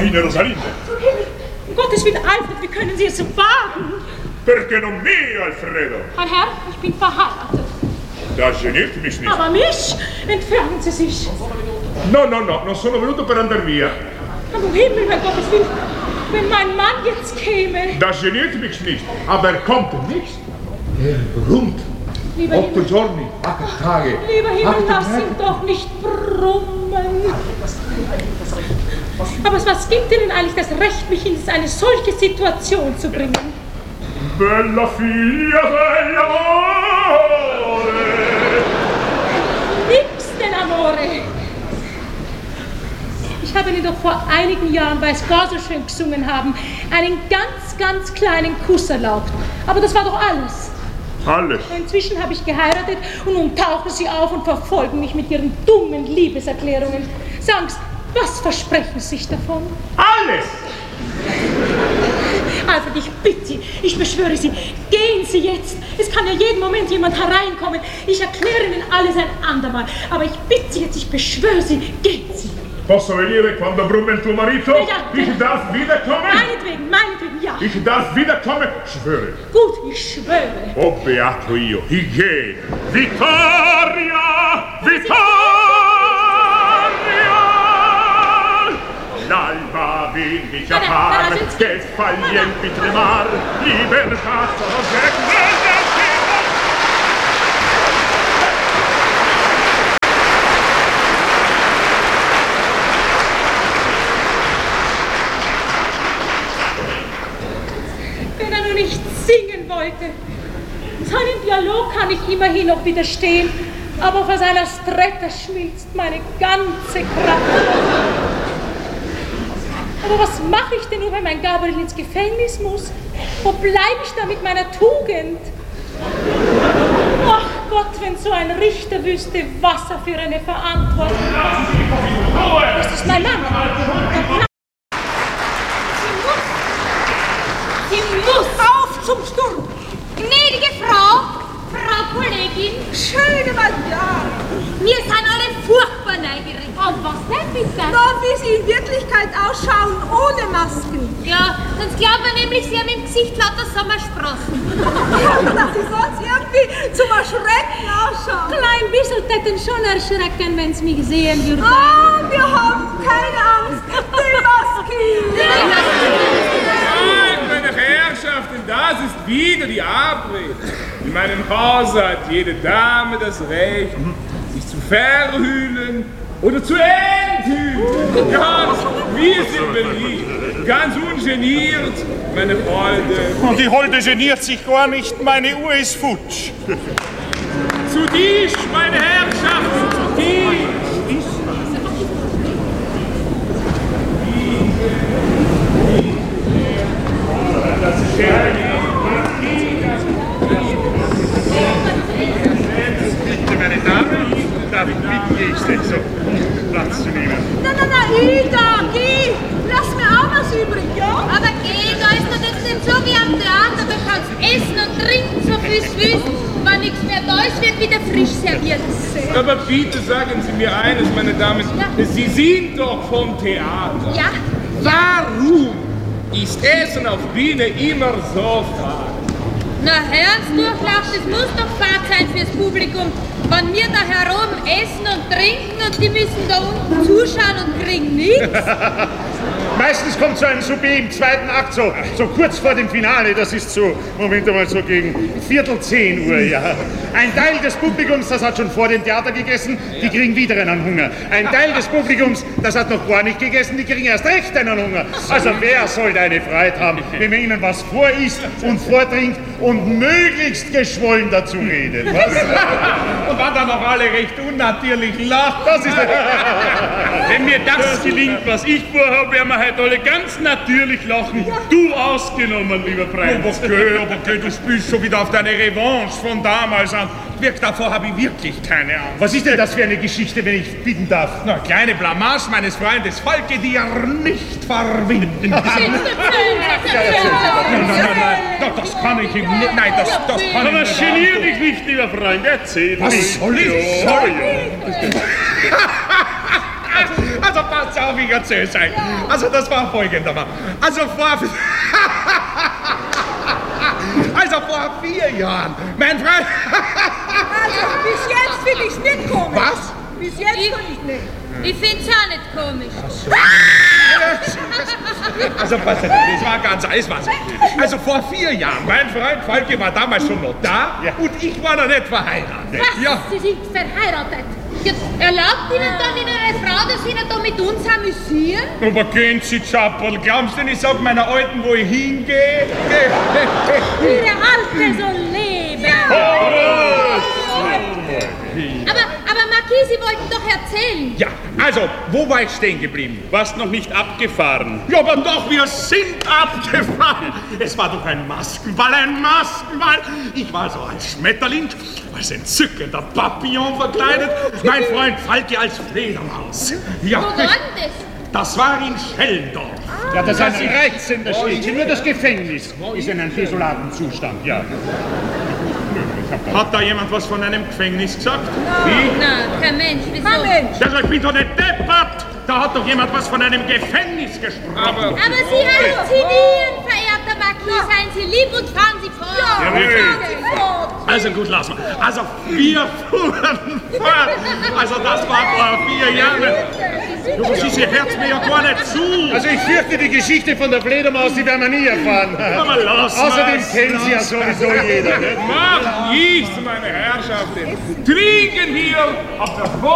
Signorina Rosalinde. Um Gottes Willen, Alfred, wie können Sie es wagen? Perché non me, Alfredo? Mein Herr, ich bin verheiratet. Das geniert mich nicht. Aber mich? Entfernen Sie sich. No, non sono venuto per andar via. Aber um Himmel, mein Gottes Willen, wenn mein Mann jetzt käme. Das geniert mich nicht, aber er kommt nicht. Er brummt. Lieber 8 Himmel, giorni, 8 Tage. lieber Himmel, 8 lass Tage. ihn doch nicht brummen. Aber was gibt Ihnen eigentlich das Recht, mich in eine solche Situation zu bringen? Bella figlia dell'amore. Nix denn Amore. Ich habe Ihnen doch vor einigen Jahren, weil es gar so schön gesungen haben, einen ganz kleinen Kuss erlaubt. Aber das war doch alles. Alles. Inzwischen habe ich geheiratet und nun tauchen Sie auf und verfolgen mich mit Ihren dummen Liebeserklärungen. Sagen Sie, was versprechen Sie sich davon? Alles! Alfred, ich bitte Sie, ich beschwöre Sie, gehen Sie jetzt. Es kann ja jeden Moment jemand hereinkommen. Ich erkläre Ihnen alles ein andermal. Aber ich bitte Sie jetzt, ich beschwöre Sie, gehen Sie. Posso venire quando brumme il tuo marito? Ja. Ich darf wiederkommen? Meinetwegen, ja. Ich darf wiederkommen? Schwöre. Gut, ich schwöre. Oh, beato io. Ich gehe. Vittoria! Vittoria! L'alba vindica far, che fa gli empi tremar, libertà soggetto. Wenn er nur nicht singen wollte. Seinem Dialog kann ich immerhin noch widerstehen, aber vor seiner Stretta schmilzt meine ganze Kraft. Aber was mache ich denn nur, wenn mein Gabriel ins Gefängnis muss? Wo bleibe ich da mit meiner Tugend? Ach Gott, wenn so ein Richter wüsste, was er für eine Verantwortung hat. Das ist mein Mann. Sie muss auf zum Sturm! Gnädige Frau Kollegin! Schöne Madame! Wir sind alle furchtbar neugierig. Und was denn bitte? Na, wie Sie in Wirklichkeit ausschauen, ohne Masken. Ja, sonst glauben wir nämlich, Sie haben im Gesicht lauter Sommersprossen. Ja, dass Sie sonst irgendwie zum Erschrecken ausschauen. Klein bisschen täten schon erschrecken, wenn Sie mich sehen würden. Ah, wir haben keine Angst. Die Maske! Meine Herrschaften, das ist wieder die Abrede. In meinem Hause hat jede Dame das Recht, sich zu verhüllen oder zu enthüllen. Ganz, wir sind beliebt, ganz ungeniert, meine Freunde. Und die Holde geniert sich gar nicht, meine Uhr ist futsch. Zu Tisch, meine Herrschaften, zu Tisch. Bitte, meine Damen, darf ich bitten, Gäste, so Platz zu nehmen. Na, Ida, geh! Lass mir auch was übrig, ja? Aber geh, da ist doch jetzt nicht so wie am Theater, da kannst essen und trinken, so viel es willst. Wenn nichts mehr da ist, wird wieder frisch serviert. Aber bitte sagen Sie mir eines, meine Damen, Sie sind doch vom Theater. Ja? Warum ist Essen auf Bühne immer so fad? Na, Herrensdurchlauf, das muss doch fad sein fürs Publikum. Wenn wir da heroben essen und trinken und die müssen da unten zuschauen und kriegen nichts. Meistens kommt so ein Souper im zweiten Akt, so kurz vor dem Finale, das ist so, Moment einmal, so gegen 9:45, ja. Ein Teil des Publikums, das hat schon vor dem Theater gegessen, die kriegen wieder einen Hunger. Ein Teil des Publikums, das hat noch gar nicht gegessen, die kriegen erst recht einen Hunger. Also wer soll da eine Freiheit haben, wenn man ihnen was vorisst und vortrinkt und möglichst geschwollen dazu redet, was? Und wenn dann noch alle recht unnatürlich lachen. Das ist Wenn mir das gelingt, was ich vorhabe, werden wir heute alle ganz natürlich lachen. Du ausgenommen, lieber Freund. aber du spielst schon wieder auf deine Revanche von damals an. Davor habe ich wirklich keine Angst. Was ist denn das für eine Geschichte, wenn ich bitten darf? Na, kleine Blamage meines Freundes Falke, die er nicht verwinden kann. Nein, das kann ich ihm nicht. Nein, das kann ich Aber nicht. genier dich nicht, lieber Freund, erzähl. Was soll ich? Also passt auf, ich erzähl's euch. Also das war folgendermaßen. Also vor 4 Jahren, mein Freund... Also, bis jetzt finde ich's nicht komisch. Was? Bis jetzt finde ich's nicht. Ich find's auch nicht komisch. Also pass auf, das war ganz eiswas. Also vor 4 Jahren, mein Freund Falke war damals schon noch da und ich war noch nicht verheiratet. Was? Ja. Sie sind verheiratet? Ja, erlaubt Ihnen dann Ihre Frau, dass Sie da mit uns amüsieren? Aber gehen Sie, Chappel, glaubst du, ich sag meiner Alten, wo ich hingehe? Ihre Alte soll leben. Aber Marquis, Sie wollten doch erzählen. Ja, also, wo war ich stehen geblieben? Warst noch nicht abgefahren. Ja, aber doch, wir sind abgefahren. Es war doch ein Maskenball, ein Maskenball. Ich war so als Schmetterling, als entzückender Papillon verkleidet. Mein Freund Falke als Fledermaus. Ja, Wo war denn das? das war in Schellendorf. Ja, das ist ein reizender Städtchen. Nur das Gefängnis ist in einem desolaten Zustand, ja. Hat da jemand was von einem Gefängnis gesagt? Nein, kein Mensch. Wieso? Kein Mensch. Also, ich bin doch nicht deppert. Da hat doch jemand was von einem Gefängnis gesprochen. Aber Sie halluzinieren, verehrter Marquis. Seien Sie lieb und fahren Sie fort. Ja, Also gut, lass mal. Also wir fuhren fort. Also das war vor 4 Jahren. Du, sie hört mir ja gar nicht zu. Also ich fürchte, die Geschichte von der Fledermaus, die werden wir nie erfahren. Aber lass Außerdem mal's. kennt sie ja sowieso jeder. Ne? Macht nichts, meine Herrschaften. Trinken wir auf der